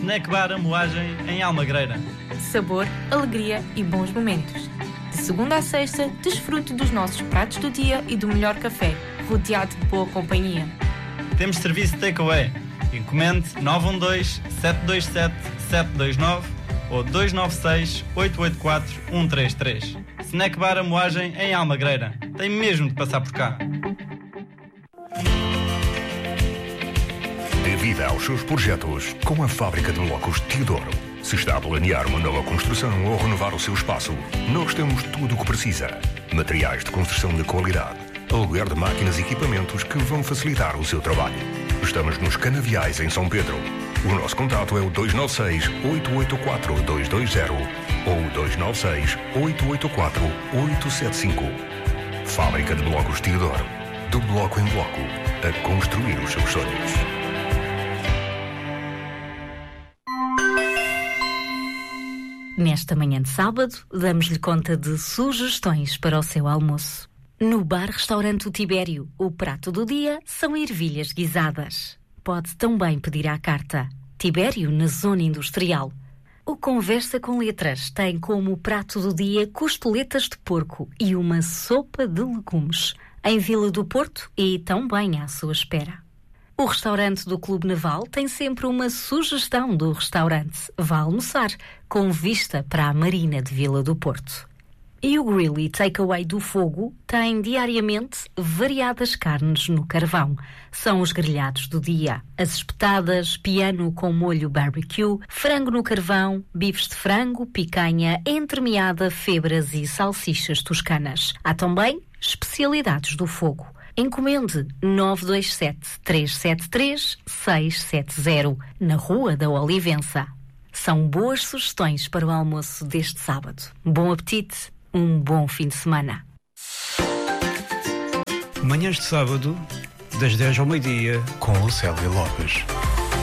Snack Bar A Moagem, em Almagreira. Sabor, alegria e bons momentos. De segunda a sexta, desfrute dos nossos pratos do dia e do melhor café, rodeado de boa companhia. Temos serviço de takeaway. Encomende 912-727-729 ou 296-884-133. Snack Bar A Moagem, em Almagreira. Tem mesmo de passar por cá. Dê vida aos seus projetos com a Fábrica de Blocos Teodoro. Se está a planear uma nova construção ou renovar o seu espaço, nós temos tudo o que precisa. Materiais de construção de qualidade, aluguer de máquinas e equipamentos que vão facilitar o seu trabalho. Estamos nos Canaviais, em São Pedro. O nosso contato é o 296-884-220 ou 296-884-875. Fábrica de Blocos Teodoro. Do bloco em bloco, a construir os seus sonhos. Nesta manhã de sábado, damos-lhe conta de sugestões para o seu almoço. No bar-restaurante O Tibério, o prato do dia são ervilhas guisadas. Pode também pedir à carta. Tibério, na zona industrial. O Conversa com Letras tem como prato do dia costeletas de porco e uma sopa de legumes, em Vila do Porto e também à sua espera. O restaurante do Clube Naval tem sempre uma sugestão do restaurante. Vá almoçar, com vista para a Marina de Vila do Porto. E o Grill e Takeaway do Fogo tem diariamente variadas carnes no carvão. São os grelhados do dia, as espetadas, piano com molho barbecue, frango no carvão, bifes de frango, picanha, entremeada, febras e salsichas toscanas. Há também especialidades do fogo. Encomende 927-373-670, na Rua da Olivença. São boas sugestões para o almoço deste sábado. Bom apetite, um bom fim de semana. Manhãs de sábado, das 10 ao meio-dia, com o Célio Lopes.